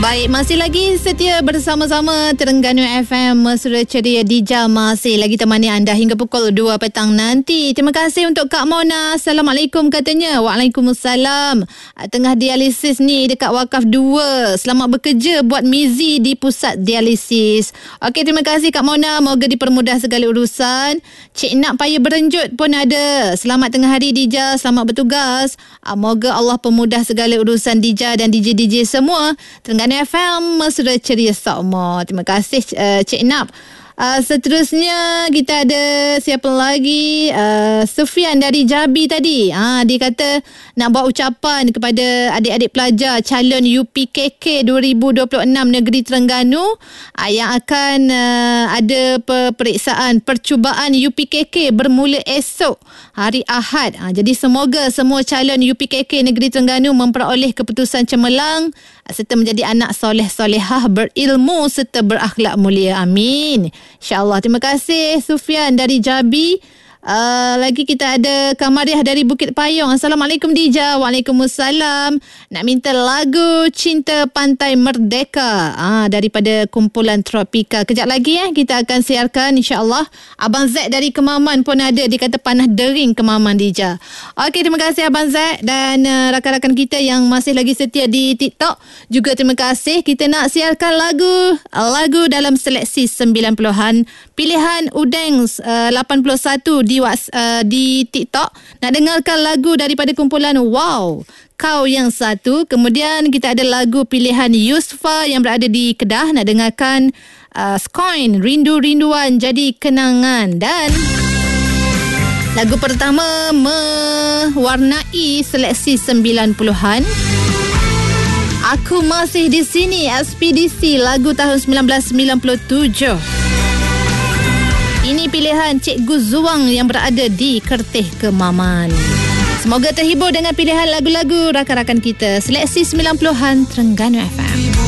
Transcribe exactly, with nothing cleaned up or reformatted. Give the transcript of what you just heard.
Baik, masih lagi setia bersama-sama Terengganu F M Mesra Ceria. Dija masih lagi temani anda hingga pukul dua petang nanti. Terima kasih untuk Kak Mona. Assalamualaikum katanya. Waalaikumsalam. Tengah dialisis ni dekat Wakaf dua. Selamat bekerja buat Mizi di pusat dialisis. Okey, terima kasih Kak Mona. Moga dipermudah segala urusan. Cik Nak payah berenjut pun ada. Selamat tengah hari Dija. Selamat bertugas. Moga Allah pemudah segala urusan Dija dan D J-D J semua. Terengganu F M Mesra Ceria Sokmo. Terima kasih uh, Cik Nap. Uh, seterusnya kita ada siapa lagi? Uh, Sufian dari Jabi tadi. Ha, dia kata nak buat ucapan kepada adik-adik pelajar calon U P K K dua ribu dua puluh enam Negeri Terengganu uh, yang akan uh, ada peperiksaan percubaan U P K K bermula esok hari Ahad. Ha, jadi semoga semua calon U P K K Negeri Terengganu memperoleh keputusan cemerlang serta menjadi anak soleh-solehah, berilmu serta berakhlak mulia. Amin. InsyaAllah. Terima kasih Sufian dari Jabi. Uh, lagi kita ada Kamariah dari Bukit Payung. Assalamualaikum Dija. Waalaikumsalam. Nak minta lagu Cinta Pantai Merdeka ah, daripada kumpulan Tropika. Kejap lagi eh kita akan siarkan insyaAllah. Abang Z dari Kemaman pun ada. Dia kata panah dering Kemaman Dija. Okey, terima kasih Abang Z. Dan uh, rakan-rakan kita yang masih lagi setia di TikTok juga terima kasih. Kita nak siarkan lagu Lagu dalam seleksi sembilan puluhan pilihan Udeng uh, lapan puluh satu di uh, di TikTok. Nak dengarkan lagu daripada kumpulan Wow, Kau Yang Satu. Kemudian kita ada lagu pilihan Yusfa yang berada di Kedah. Nak dengarkan uh, Skoin, Rindu-Rinduan Jadi Kenangan. Dan lagu pertama mewarnai seleksi sembilan puluhan, Aku Masih di Sini, Ekspedisi, lagu tahun sembilan belas sembilan puluh tujuh. Ini pilihan Cikgu Zuang yang berada di Kerteh Kemaman. Semoga terhibur dengan pilihan lagu-lagu rakan-rakan kita. Seleksi sembilan puluhan Terengganu F M.